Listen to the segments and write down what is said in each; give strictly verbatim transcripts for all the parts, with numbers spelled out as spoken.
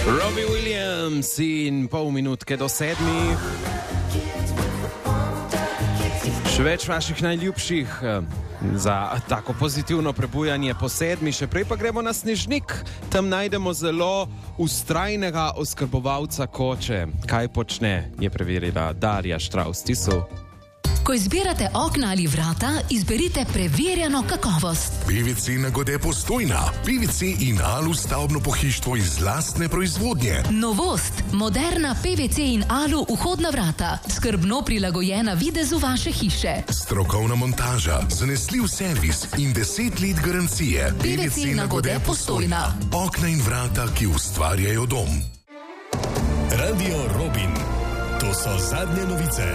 Robbie Williams in pol minutke do sedmih. Še več vaših najljubših za tako pozitivno prebujanje po sedmi, še prej pa gremo na Snežnik. Tam najdemo zelo ustrajnega oskrbovalca koče. Kaj počne, je preverila Darja Štravs-Tisu. Ko izbirate okna ali vrata, izberite preverjeno kakovost. P V C Nagode Postojna. P V C in Alu stavbno pohištvo iz lastne proizvodnje. Novost. Moderna P V C in Alu vhodna vrata. Skrbno prilagojena videzu vaše hiše. Strokovna montaža, zanesljiv servis in deset let garancije. P V C Nagode Postojna. Okna in vrata, ki ustvarjajo dom. Radio Robin. To so zadnje novice.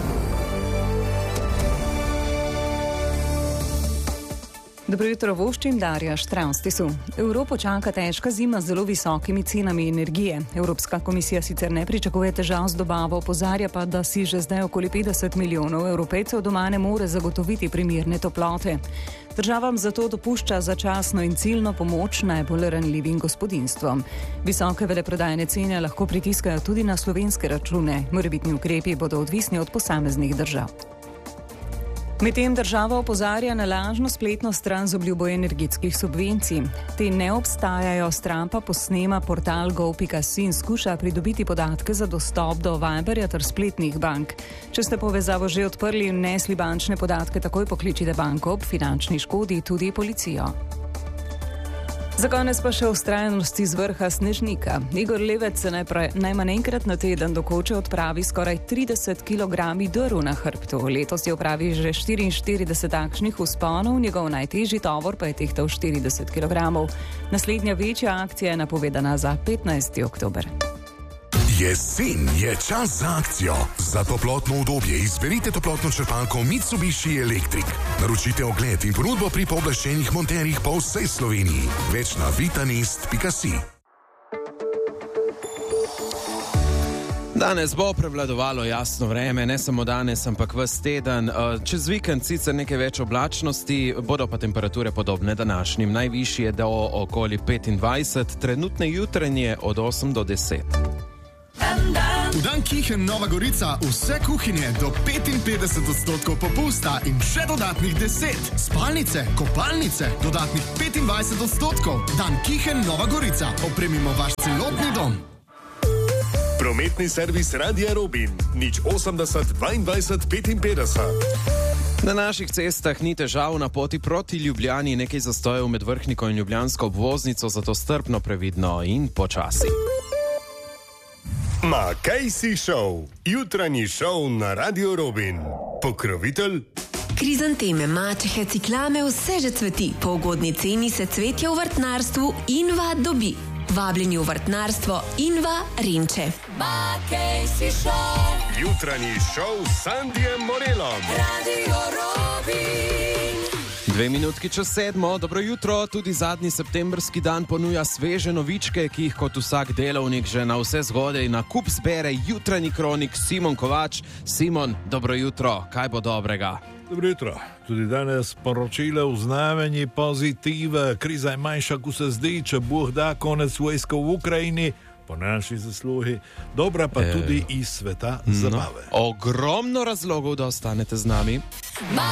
Dobro jutro, voščim Darja Štravs-Tisu. Evropo čaka težka zima z zelo visokimi cenami energije. Evropska komisija sicer ne pričakuje težav z dobavo, opozarja pa, da si že zdaj okoli petdeset milijonov Evropejcev doma ne more zagotoviti primerne toplote. Državam zato dopušča začasno in ciljno pomoč najbolj ranljivim gospodinjstvom. Visoke veleprodajne cene lahko pritiskajo tudi na slovenske račune. Morebitni ukrepi bodo odvisni od posameznih držav. Medtem država opozarja na lažno spletno stran z obljubo energetskih subvencij. Te ne obstajajo, stran pa posnema portal gov pika si in skuša pridobiti podatke za dostop do Viberja ter spletnih bank. Če ste povezavo že odprli in nesli bančne podatke, takoj pokličite banko, ob finančni škodi tudi policijo. Za konec pa še vztrajnosti z vrha Snežnika. Igor Levec se najmanj enkrat na teden do koče odpravi skoraj trideset kilogramov drv na hrbtu. Letos je opravi že štiriinštirideset takšnih vzponov, njegov najtežji tovor pa je tehtal štirideset kilogramov. Naslednja večja akcija je napovedana za petnajsti oktober. Jesen je čas za akcijo. Za toplotno udobje izberite toplotno črpalko Mitsubishi Electric. Naročite ogled in ponudbo pri pooblaščenih monterjih po vsej Sloveniji. Več na vitanist pika si. Danes bo prevladovalo jasno vreme, ne samo danes, ampak ves teden. Čez vikend sicer nekaj več oblačnosti, bodo pa temperature podobne današnjim. Najvišje do okoli petindvajset, trenutne jutranje od osem do deset. V dan Kihen Nova Gorica vse kuhinje do petinpetdeset odstotkov popusta in še dodatnih deset. Spalnice, kopalnice, dodatnih petindvajset odstotkov. Dan Kihen Nova Gorica. Opremimo vaš celotni dom. Prometni servis Radia Robin. Nič osemdeset dvaindvajset petinpetdeset. Na naših cestah ni težav, na poti proti Ljubljani nekaj zastojev med Vrhniko in ljubljansko obvoznico, zato strpno, previdno in počasi. Ma kaj si šov? Jutranji šov na Radio Robin. Pokrovitelj? Krizanteme, mačehe, ciklame, vse že cveti. Po ugodni ceni se cvetje v vrtnarstvu Inva dobi. Vabljeni v vrtnarstvo Inva Renče. Ma kaj si šov? Jutranji šov s Sandijem Morelom. Radio Robin. Dve minutki čez sedmo, dobro jutro, tudi zadnji septembrski dan ponuja sveže novičke, ki jih kot vsak delovnik že na vse zgodaj na kup zbere jutranji kronik Simon Kovač. Simon, dobro jutro, kaj bo dobrega? Dobro jutro, tudi danes poročile v znamenji pozitive, kriza je manjša, ko se zdi, če Bog da konec vojska v Ukrajini, po naši zaslugi, dobra pa tudi iz sveta zabave. No, ogromno razlogov, da ostanete z nami.